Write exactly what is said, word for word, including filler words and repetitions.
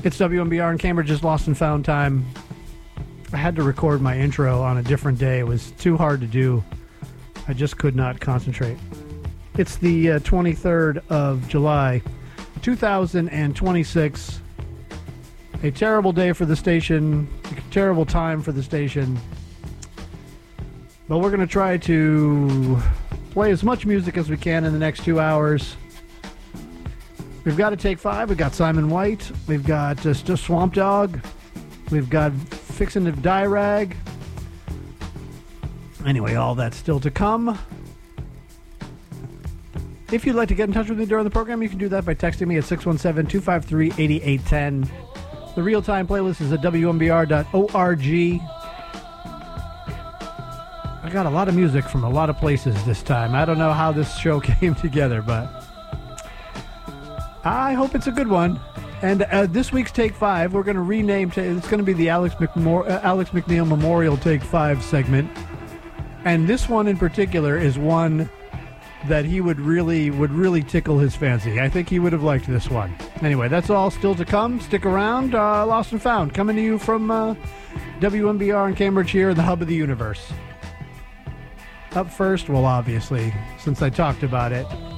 It's W M B R in Cambridge's Lost and Found time. I had to record my intro on a different day. It was too hard to do. I just could not concentrate. It's the uh, twenty-third of July, two thousand twenty-six. A terrible day for the station, a terrible time for the station. But we're going to try to play as much music as we can in the next two hours. We've got to Take Five. We've got Simon White. We've got uh, Swamp Dogg. We've got Fixin' to Die Rag. Anyway, all that's still to come. If you'd like to get in touch with me during the program, you can do that by texting me at six one seven, two five three, eight eight one zero. The real-time playlist is at W M B R dot org. I got a lot of music from a lot of places this time. I don't know how this show came together, but I hope it's a good one. And uh, this week's Take Five, we're going to rename. Ta- it's going to be the Alex, McMor- uh, Alex McNeil Memorial Take Five segment. And this one in particular is one that he would really would really tickle his fancy. I think he would have liked this one. Anyway, that's all still to come. Stick around. Uh, Lost and Found, coming to you from uh, W M B R in Cambridge here in the hub of the universe. Up first, well, obviously, since I talked about it,